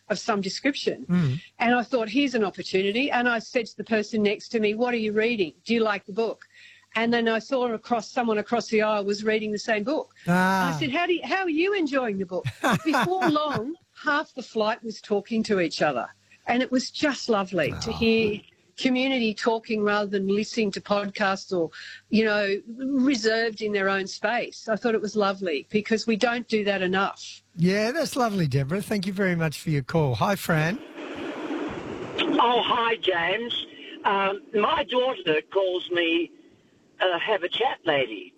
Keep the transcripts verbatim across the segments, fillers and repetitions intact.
of some description. Mm. And I thought, here's an opportunity. And I said to the person next to me, what are you reading? Do you like the book? And then I saw across someone across the aisle was reading the same book. Ah. I said, how, do you, how are you enjoying the book? Before long, half the flight was talking to each other. And it was just lovely oh. to hear community talking rather than listening to podcasts or, you know, reserved in their own space. I thought it was lovely because we don't do that enough. Yeah, that's lovely, Deborah. Thank you very much for your call. Hi, Fran. Oh, hi, James. Um, my daughter calls me uh, have a chat lady.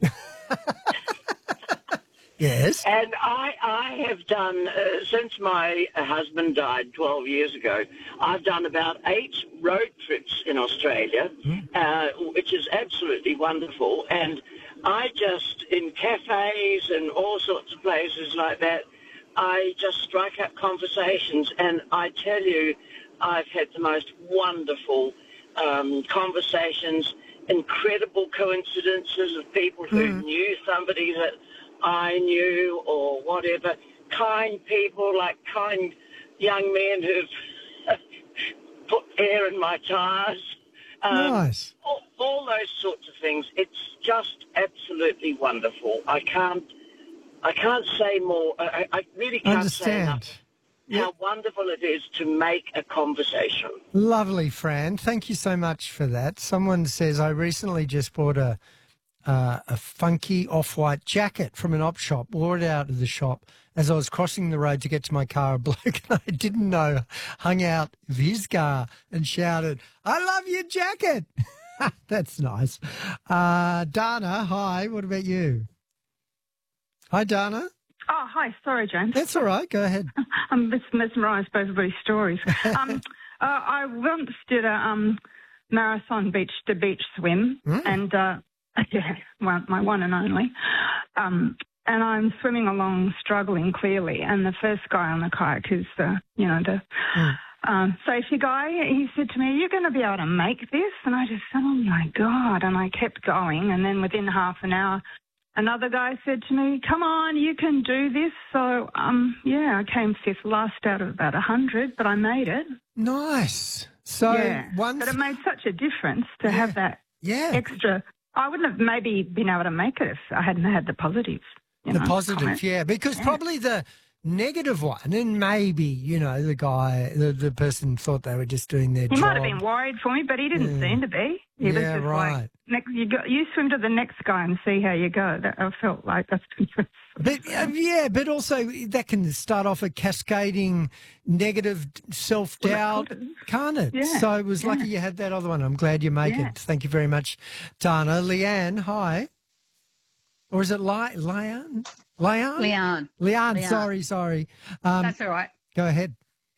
Yes. And I, I have done, uh, since my husband died twelve years ago, I've done about eight road trips in Australia, mm. uh, which is absolutely wonderful. And I just, in cafes and all sorts of places like that, I just strike up conversations. And I tell you, I've had the most wonderful um, conversations, incredible coincidences of people who mm. knew somebody that I knew or whatever, kind people, like kind young men who've put air in my tyres. Um, nice. All, all those sorts of things. It's just absolutely wonderful. I can't, I can't say more. I, I really can't Understand. say enough yep. how wonderful it is to make a conversation. Lovely, Fran. Thank you so much for that. Someone says, I recently just bought a Uh, a funky off-white jacket from an op shop, wore it out of the shop as I was crossing the road to get to my car. A bloke I didn't know hung out of his car and shouted, I love your jacket. That's nice. Uh, Dana, hi, what about you? Hi, Dana. Oh, hi. Sorry, James. That's all right. Go ahead. I'm mis- mesmerised by everybody's stories. um, uh, I once did a um, marathon beach-to-beach swim, Mm. and uh, yeah, one, my one and only. Um, and I'm swimming along, struggling clearly. And the first guy on the kayak is, uh, you know, the Mm. um, safety guy. He said to me, "You're going to be able to make this?" And I just said, "Oh my God!" And I kept going. And then within half an hour, another guy said to me, "Come on, you can do this." So, um, yeah, I came fifth last out of about a hundred, but I made it. Nice. So yeah. once, but it made such a difference to yeah. have that yeah. extra. I wouldn't have maybe been able to make it if I hadn't had the positives. You the know, positive, comment. yeah, because Yeah. probably the negative one, and maybe, you know, the guy, the, the person thought they were just doing their He job. might have been worried for me, but he didn't Yeah. seem to be. He was Yeah, just right. like, next, you, go, you swim to the next guy and see how you go. That, I felt like that's But uh, yeah, but also that can start off a cascading negative self-doubt, Well, can't it? Yeah, So it was yeah. lucky you had that other one. I'm glad you make Yeah. it. Thank you very much, Dana. Leanne, hi. Or is it Li- Leanne? Leanne? Leanne. Leanne, Leanne. sorry, sorry. Um, That's all right. Go ahead.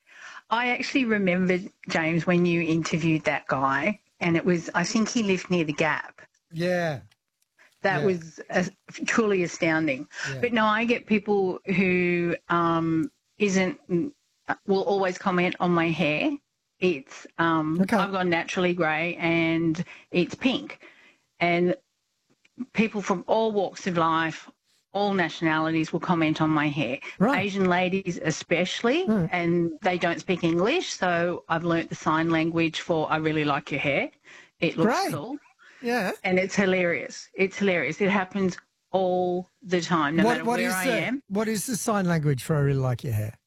I actually remembered, James, when you interviewed that guy, and it was, I think he lived near the Gap. Yeah. That Yeah. was uh, truly astounding. Yeah. But no, I get people who um, isn't, will always comment on my hair. It's, um, Okay. I've gone naturally grey and it's pink. And people from all walks of life, all nationalities will comment on my hair. Right. Asian ladies especially, Mm. and they don't speak English, so I've learnt the sign language for I really like your hair. It looks Great. cool. Yeah. And it's hilarious. It's hilarious. It happens all the time, no what, matter what where is I the, am. What is the sign language for I really like your hair?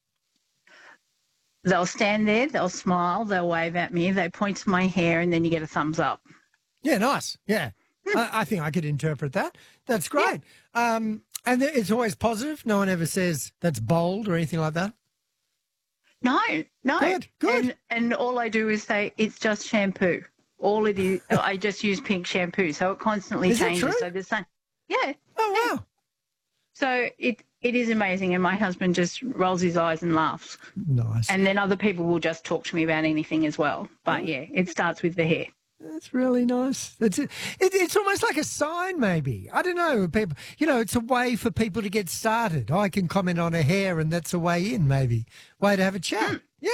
They'll stand there, they'll smile, they'll wave at me, they point to my hair, and then you get a thumbs up. Yeah, nice. Yeah. I, I think I could interpret that. That's great. Um, and th- it's always positive. No one ever says that's bold or anything like that. No, no. Good, good. And, and all I do is say, it's just shampoo. All it is, I just use pink shampoo, so it constantly Is that changes. true? So the same. Yeah. Oh, wow. So it it is amazing, and my husband just rolls his eyes and laughs. Nice. And then other people will just talk to me about anything as well. But yeah, it starts with the hair. That's really nice. It's, it, it's almost like a sign, maybe. I don't know. People, you know, it's a way for people to get started. I can comment on a hair, and that's a way in, maybe. Way to have a chat. Yeah.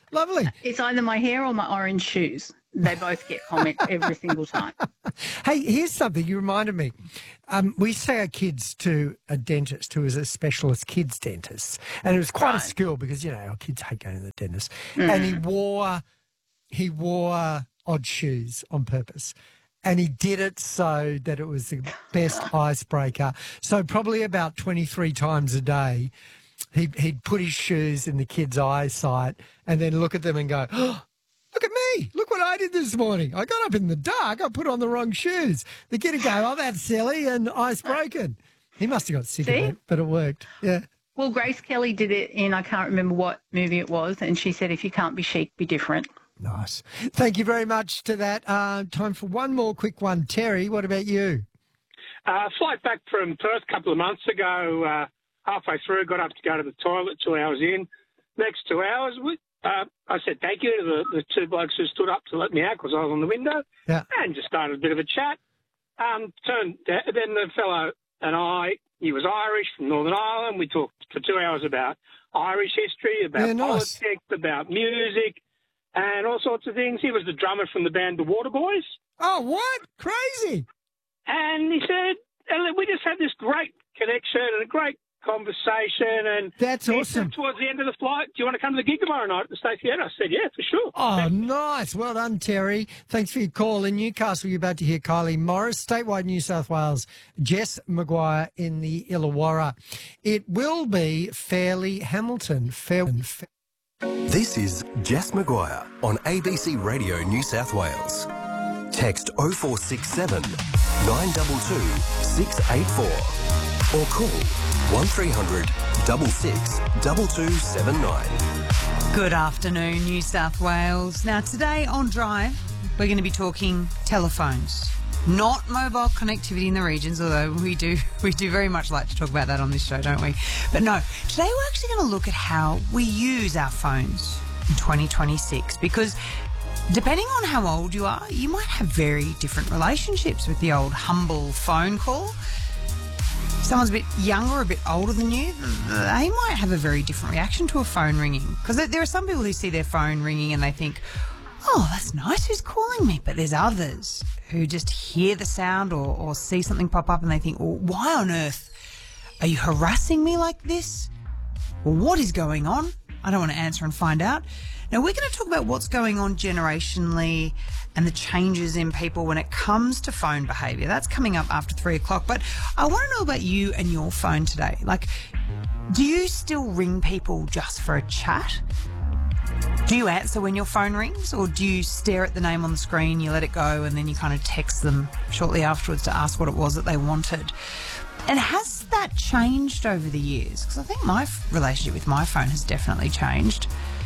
Lovely. It's either my hair or my orange shoes. They both get comment every single time. Hey, here's something you reminded me. Um, we used to take our kids to a dentist who was a specialist kids dentist, and it was quite Right. a skill because, you know, our kids hate going to the dentist. Mm. And he wore he wore odd shoes on purpose. And he did it so that it was the best icebreaker. So probably about twenty-three times a day, he'd, he'd put his shoes in the kid's eyesight and then look at them and go, oh, look at me. Look what I did this morning. I got up in the dark. I put on the wrong shoes. The kid would go, oh, that's silly, and ice broken. He must have got sick See? of it, but it worked. Yeah. Well, Grace Kelly did it in, I can't remember what movie it was, and she said, if you can't be chic, be different. Nice. Thank you very much to that. Uh, time for one more quick one. Terry, what about you? Uh, flight back from Perth a couple of months ago, uh, halfway through, got up to go to the toilet, two hours in. Next two hours, we, uh, I said thank you to the, the two blokes who stood up to let me out because I was on the window, Yeah. and just started a bit of a chat. Um, turned then the fellow and I, he was Irish from Northern Ireland. We talked for two hours about Irish history, about Yeah, nice. politics, about music, and all sorts of things. He was the drummer from the band The Waterboys. Oh, what? Crazy. And he said, and we just had this great connection and a great conversation. And That's he awesome. said towards the end of the flight, do you want to come to the gig tomorrow night at the State Theatre? I said, yeah, for sure. Oh, nice. Well done, Terry. Thanks for your call. In Newcastle, you're about to hear Kylie Morris, statewide New South Wales, Jess Maguire in the Illawarra. It will be Fairleigh Hamilton. Fair- This is Jess Maguire on A B C Radio New South Wales. Text oh four six seven, nine two two, six eight four or call one three hundred, six six, two two seven nine. Good afternoon, New South Wales. Now, today on Drive, we're going to be talking telephones, not mobile connectivity in the regions, although we do we do very much like to talk about that on this show, don't we? But no, today we're actually going to look at how we use our phones in twenty twenty-six, because depending on how old you are, you might have very different relationships with the old humble phone call. If someone's a bit younger or a bit older than you, they might have a very different reaction to a phone ringing. Because there are some people who see their phone ringing and they think, oh, that's nice, who's calling me? But there's others who just hear the sound or, or see something pop up and they think, well, why on earth are you harassing me like this? Well, what is going on? I don't want to answer and find out. Now, we're going to talk about what's going on generationally and the changes in people when it comes to phone behaviour. That's coming up after three o'clock. But I want to know about you and your phone today. Like, do you still ring people just for a chat? Do you answer when your phone rings, or do you stare at the name on the screen, you let it go, and then you kind of text them shortly afterwards to ask what it was that they wanted? And has that changed over the years? Because I think my f- relationship with my phone has definitely changed.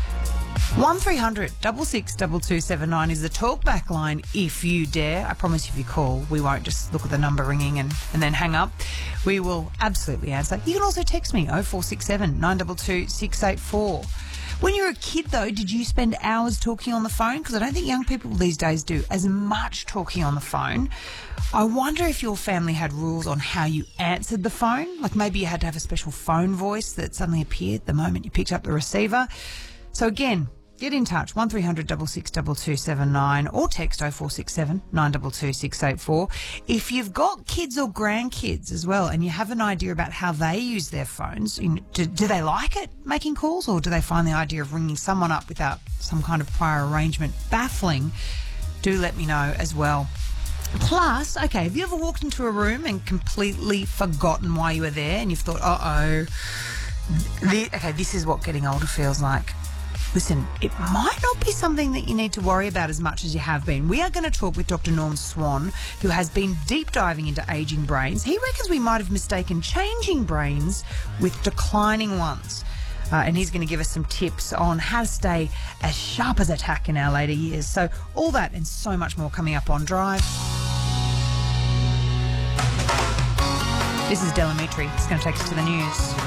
one three hundred, six six, two two seven nine is the talkback line if you dare. I promise if you call, we won't just look at the number ringing and, and then hang up. We will absolutely answer. You can also text me, oh four six seven, nine two two, six eight four. When you were a kid, though, did you spend hours talking on the phone? Because I don't think young people these days do as much talking on the phone. I wonder if your family had rules on how you answered the phone. Like maybe you had to have a special phone voice that suddenly appeared the moment you picked up the receiver. So again, get in touch, one three hundred, six six, two two seven nine or text oh four six seven, nine two two, six eight four. If you've got kids or grandkids as well and you have an idea about how they use their phones, you know, do, do they like it, making calls, or do they find the idea of ringing someone up without some kind of prior arrangement baffling? Do let me know as well. Plus, okay, have you ever walked into a room and completely forgotten why you were there and you've thought, uh-oh, the, okay, this is what getting older feels like? Listen, it might not be something that you need to worry about as much as you have been. We are going to talk with Doctor Norm Swan, who has been deep diving into ageing brains. He reckons we might have mistaken changing brains with declining ones. Uh, and he's going to give us some tips on how to stay as sharp as a tack in our later years. So all that and so much more coming up on Drive. This is Delamitri. It's going to take us to the news.